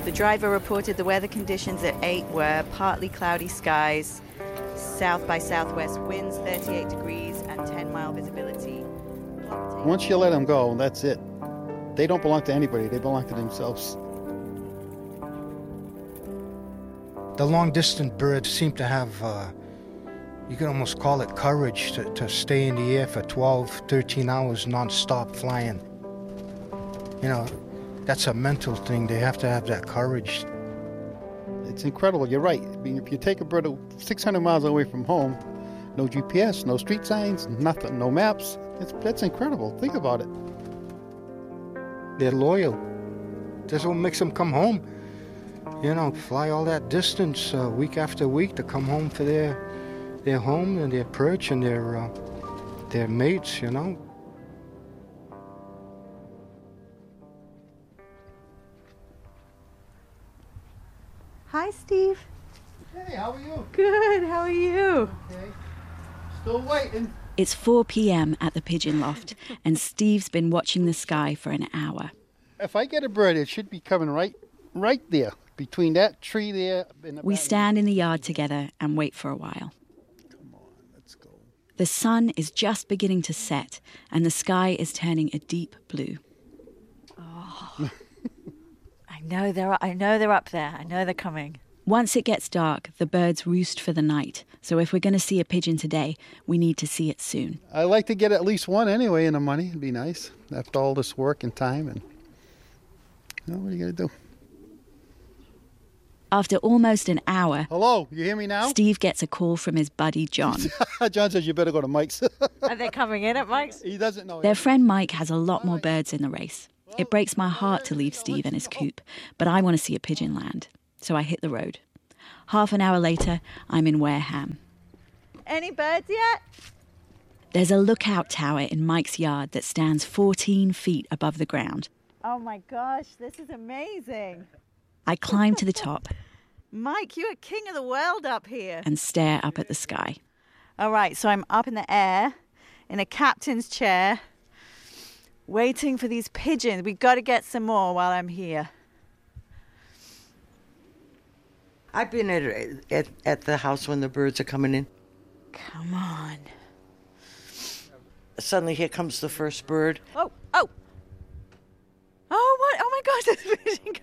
The driver reported the weather conditions at 8 were partly cloudy skies, south by southwest winds, 38 degrees, and 10-mile visibility. Once you let them go, that's it. They don't belong to anybody. They belong to themselves. The long-distance birds seem to have, you can almost call it courage to stay in the air for 12, 13 hours non-stop flying. You know, that's a mental thing. They have to have that courage. It's incredible. You're right. I mean, if you take a bird 600 miles away from home, no GPS, no street signs, nothing, no maps, that's incredible. Think about it. They're loyal. That's what makes them come home. You know, fly all that distance week after week to come home for their home and their perch and their mates, you know. Hi, Steve. Hey, how are you? Good, how are you? Okay. Still waiting. It's 4 p.m. at the Pigeon Loft, and Steve's been watching the sky for an hour. If I get a bird, it should be coming right there, between that tree there. We stand in the yard together and wait for a while. Come on, let's go. The sun is just beginning to set, and the sky is turning a deep blue. Oh, I know they're up there. I know they're coming. Once it gets dark, the birds roost for the night. So if we're going to see a pigeon today, we need to see it soon. I like to get at least one anyway in the money. It'd be nice after all this work and time. And what are you going to do? After almost an hour... Hello, you hear me now? Steve gets a call from his buddy, John. John says you better go to Mike's. Are they coming in at Mike's? He doesn't know. Their friend Mike has a lot more birds in the race. It breaks my heart to leave Steve in his coop, but I want to see a pigeon land. So I hit the road. Half an hour later, I'm in Wareham. Any birds yet? There's a lookout tower in Mike's yard that stands 14 feet above the ground. Oh my gosh, this is amazing. I climb to the top Mike, you are king of the world up here. and stare up at the sky. All right, so I'm up in the air in a captain's chair waiting for these pigeons. We've got to get some more while I'm here. I've been at the house when the birds are coming in. Come on. Suddenly, here comes the first bird. Oh, what? Oh my gosh, this pigeon